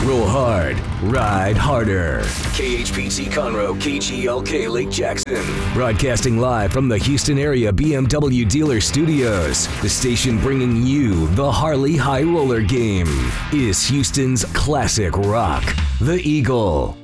Roll hard, ride harder. KHPT Conroe, KGLK Lake Jackson. Broadcasting live from the Houston area BMW dealer studios. The station bringing you the Harley High Roller game is Houston's classic rock, the Eagle.